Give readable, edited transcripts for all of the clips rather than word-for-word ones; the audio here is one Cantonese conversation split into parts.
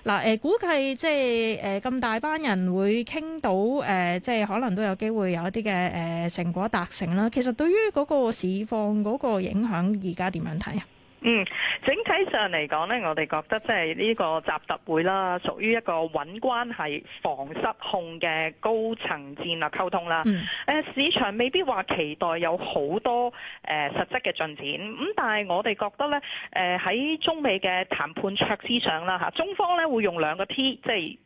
嗱估計即係咁大班人會傾到即係可能都有機會有一啲嘅成果達成啦。其實對於嗰個市況嗰個影響，而家點樣睇啊？ 整體上嚟講呢，我哋覺得即係呢個習特會啦，屬於一個穩關係、防失控嘅高層戰略溝通啦。市場未必話期待有好多實質嘅進展，咁但係我哋覺得呢，喺中美嘅談判桌之上啦嚇，中方呢會用兩個 T，即係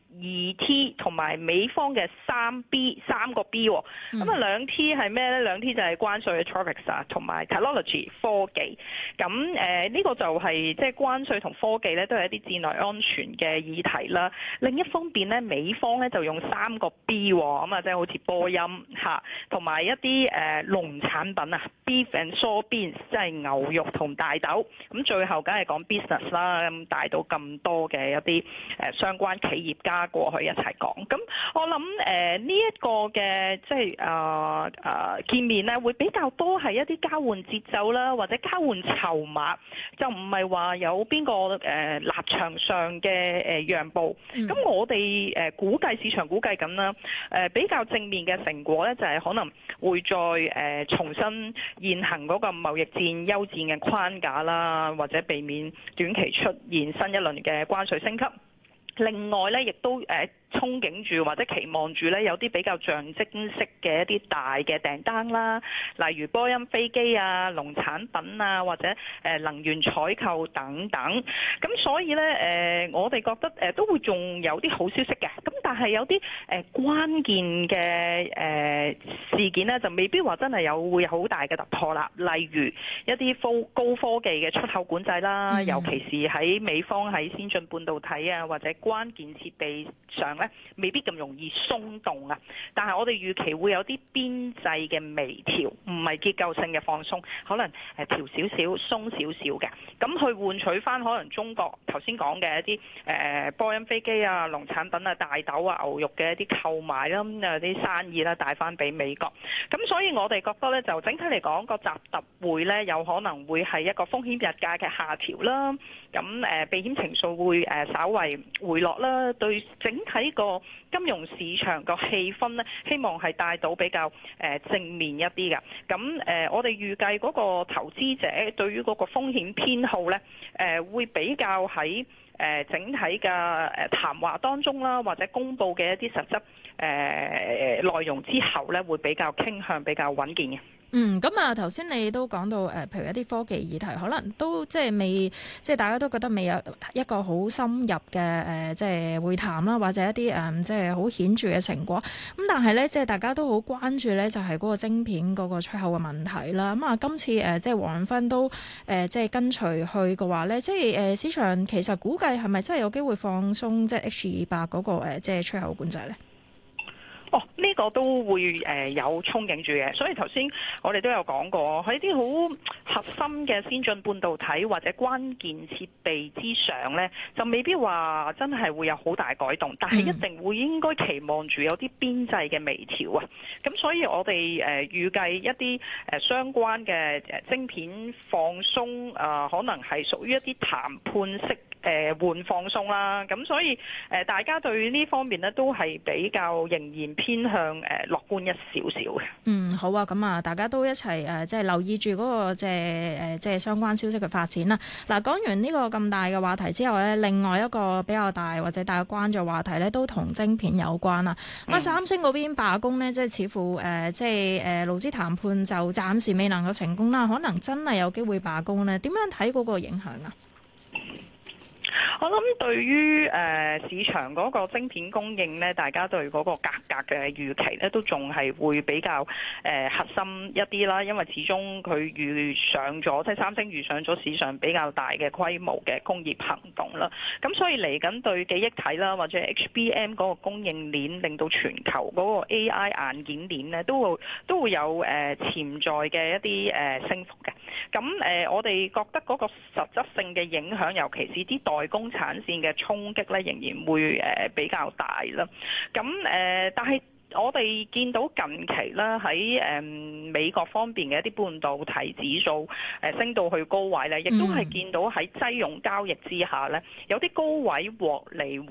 2T 同埋美方嘅3B 三個 B 喎，咁啊兩 T 係咩呢？兩 T 就係關稅嘅 Tropics 啊，同埋 Technology 科技。咁呢個就係即係關稅同科技咧，都係一啲戰略安全嘅議題啦。另一方面咧，美方咧就用3個 B 喎，咁啊即係好似波音嚇，同埋一啲農產品啊 ，beef and soybeans 即係牛肉同大豆。咁最後梗係講 business 啦，咁帶到咁多嘅一啲相關企業家過去一齊講，咁我諗呢一個嘅即係見面咧，會比較多係一啲交換節奏啦，或者交換籌碼，就唔係話有邊個立場上嘅讓步。咁我哋估計市場估計緊啦，比較正面嘅成果咧，就係可能會再重新現行嗰個貿易戰休戰嘅框架啦，或者避免短期出現新一輪嘅關稅升級。另外咧，亦都憧憬住或者期望住咧，有啲比較象徵式嘅一啲大嘅訂單啦，例如波音飛機啊、農產品啊，或者能源採購等等。咁所以咧，我哋覺得都會仲有啲好消息嘅。咁但係有啲關鍵嘅事件咧，就未必話真係會有好大嘅突破啦。例如一啲高科技嘅出口管制啦，尤其是喺美方喺先進半導體啊或者關鍵設備上咧，未必咁容易鬆動啊。但係我哋預期會有啲邊際嘅微調，唔係結構性嘅放鬆，可能調少少、鬆少少嘅，咁去換取翻可能中國頭先講嘅一啲波音飛機啊、農產品啊、大豆啊、牛肉嘅一啲購買啦，咁啊啲生意啦帶翻俾美國。咁所以我哋覺得咧，就整體嚟講個習特會咧，有可能會係一個風險日價嘅下調啦。咁避險情緒會稍為回落啦，對整體個金融市場個氣氛咧，希望係帶到比較正面一啲嘅。咁我哋預計嗰個投資者對於嗰個風險偏好咧，會比較喺整體嘅談話當中啦，或者公佈嘅一啲實質內容之後咧，會比較傾向比較穩健嘅。 咁啊，頭先你都講到譬如一啲科技議題，可能都即係未，即係大家都覺得未有一個好深入嘅即係會談啦，或者一啲即係好顯著嘅成果。咁但係咧，即係大家都好關注咧，就係嗰個晶片嗰個出口嘅問題啦。咁啊，今次即係黃芬都即係跟隨去嘅話咧，即係市場其實估計係咪真係有機會放鬆即係 H200嗰個即係出口管制咧？ 呢個都會有憧憬住嘅，所以頭先我哋都有講過，喺啲好核心嘅先進半導體或者關鍵設備之上呢，就未必話真係會有好大改動，但係一定會應該期望住有啲邊際嘅微調啊。咁所以我哋預計一啲相關嘅晶片放鬆可能係屬於一啲談判式換放鬆啦。咁所以大家對呢方面呢，都係比較仍然偏向樂觀一少少嘅。 好啊，咁啊，大家都一齊即係留意住嗰個即係相關消息嘅發展啦。嗱，講完呢個咁大嘅話題之後咧，另外一個比較大或者大家關注嘅話題咧，都同晶片有關啦。咁三星嗰邊罷工咧，即係似乎即係勞資談判就暫時未能夠成功啦，可能真係有機會罷工咧。點樣睇嗰個影響啊？ 我諗對於市場嗰個晶片供應咧，大家對嗰個價格嘅預期咧，都仲係會比較核心一啲啦。因為始終佢遇上咗，即係三星遇上咗史上比較大嘅規模嘅工業行動啦。咁所以嚟緊對記憶體啦，或者 HBM 嗰個供應鏈，令到全球嗰個 AI 硬件鏈咧，都會有潛在嘅一啲升幅嘅。咁我哋覺得嗰個實質性嘅影響，尤其是啲代工產線嘅衝擊咧，仍然會比較大啦。咁但係我哋見到近期啦，喺美國方面嘅一啲半導體指數升到去高位咧，亦都係見到喺擠擁交易之下咧，有啲高位獲利